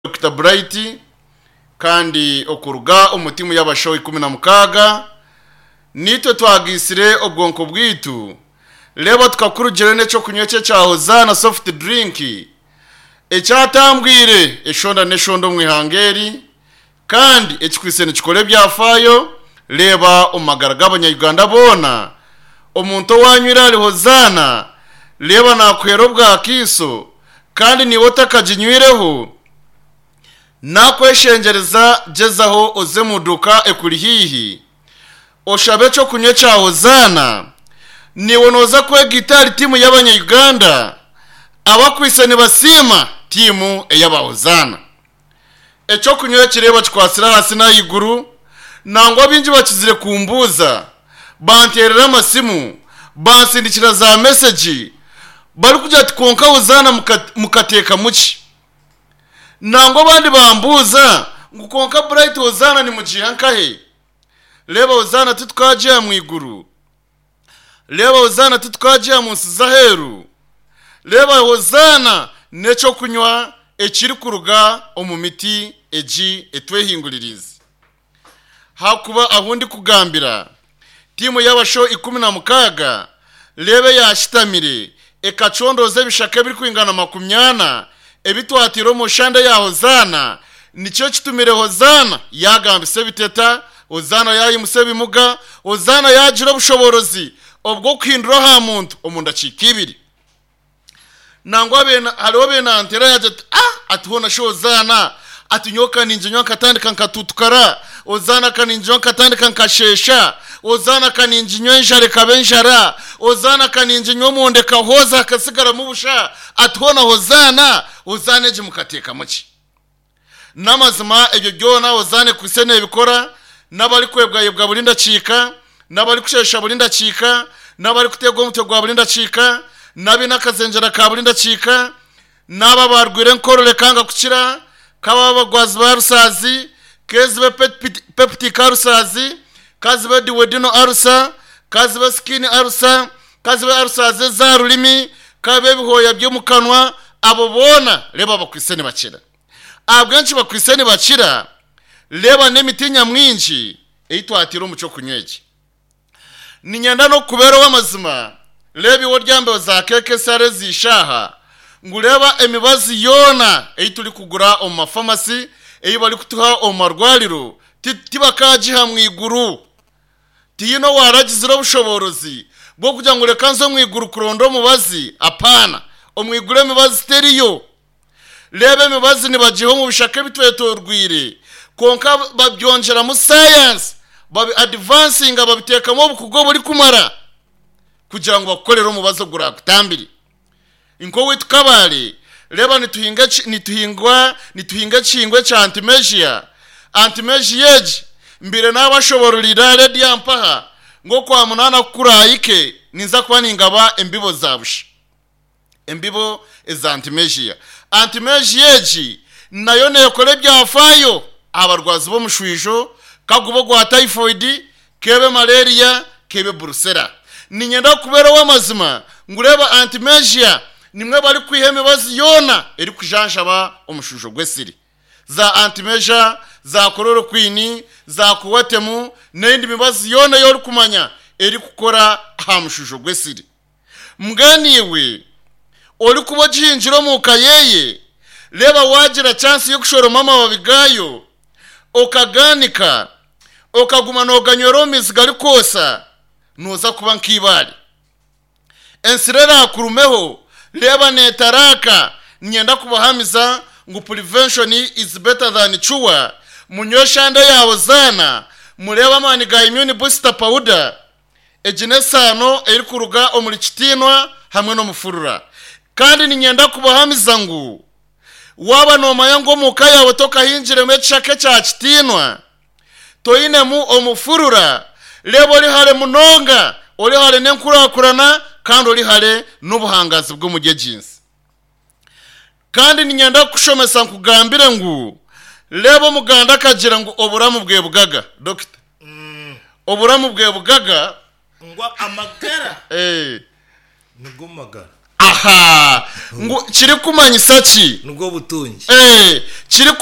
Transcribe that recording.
Dr. Bright kandi okuruga umutima y'abashoyi 16 nitwe twagisire obwonko bwitu leba tukakurugire neco kunyoce cha Hozana soft drink ecyatambwire eshonda neshondo mwihangeri kandi ekikwisene kikole byafayo leba omagaraga abanyarwanda bona omuntu wanywira ali Hozana leba nakwero bwa kiso kandi ni wotakajinyireho nakweshengereza jezaho oze muduka ekuri hihi oshabe cyo kunye cha Hozana ni wonoza kwe gitari timu y'abanyarwanda abakwisene basima timu eyaba Hozana eco kunye kireba kikwasira hasi na iguru nangwa binji bakizire kumbuza banterera amasimu bansindikira za message bari kujya tkonka Hozana mukateka muki nangwa bandi bambuza ngukonka Bright Hozana ni mujihankahe leba Hozana tutwaje mu iguru leba Hozana tutwaje mu nsizaheru leba Hozana neco kunywa ekiri kuruga omumiti eji etwehingulirize hakuba ahundi kugambira timu y'abasho 16 lebe yashitamire ekacondoze bishaka biri kwingana 80 ebitwatiro mu shande ya Hozana nicyo kitumire Hozana yagambise biteta Hozana yayimuse bimuga Hozana yagira bushoborozi obwo kwindura ha muntu omunda cikibiri nangwa bena hariho bena antera yaje atubona sho Hozana atunyoka ninjinyo katandika nkatutukara Hozana kaninjinyo katandika nkashesha Hozana kaninjinyo njare kabenjara Hozana kaninjinyo monde kahoza kasigara mu busha atubona Hozana eje mukateka muki namazima ebyo byona Hozana kwisene bikora nabali kwebwayebwa bulinda cika nabali kushesha bulinda cika nabali kutegwa umutego bulinda cika nabi nakazenjera ka bulinda cika naba barwire nkorole kanga kukira kaba bagwazi barusazi kezbe pepti karusazi kazbe diwedino arusa kazbe skin arusa kazbe arusaze za rulimi kabe bihoya byo mukanwa abo bona leba bakwisene bakira abwenshi bakwisene bakira leba nemitinya mwinji eitwatira umuco kunyweje ninyanda no kubera w'amazima lebi woryambe za keke sare zishaha ngureba emibazi yona eituri kugura o mafamasi bari kutuha o marwaliro tibakaji hamwe iguru tiyino waragizira bushoborozi bwo kujya ngo rekanzo mwiguru kurondo mubazi apana omwigure mibazi stereo lebe mibazi nibajiho mu bishake bitwetorwire konka babyonjera mu science babi advancing babiteka mu bukugo buri kumara kugira ngo bakorere umubazo gura kutambiri inko witukabale leba nituhinga chingwe cha antimegia mbire n'abashoborulira redi yampaha ngo kwa munana kurayike ninza kuba ningaba embibo zabusha embibo eza antimegia nayo nekole byafayo abarwazi bo mushwijo kagubo gwa typhoid kebe malaria kebe brucella ninyenda kubera w'amazima ngureba antimegia nimwe bari kwiheme bazi yona eri kujanjaba omushujo gwesiri za antimegia za kororo kwini za kuwatemu n'indi mibazi yona yori kumanya eri kukora hamushujo gwesiri mganiwe ori kuba jinjiro mu kayeye leba wagira chance yo kushoro mama wabigayo okaganika okaguma noganyoro mizigari kosa noza kuba nkibali ensirera kurumeho leba netaraka nyenda kubahamiza ngo prevention is better than cure munyoshanda ya Hozana mureba mani ga immune booster powder ejinesano eri kuruga omuri kitinwa hamwe no mufurura kandi ninyenda kubahamiza ngo waba no mayango mukaya wotoka hinjire mechake cha kitinwa toine mu omufurura lebo ri hale munonga ori hale nenkurakurana kandi ori hale n'ubuhangazi bwo mugejinsi kandi ninyenda kushomesa nkugambire ngo lebo muganda kagira ngo oburamu bwe bugaga doctor oburamu bwe bugaga ngwa amagara nigumagara aha ngo kiri kumanya isaki nubwo butungi kiri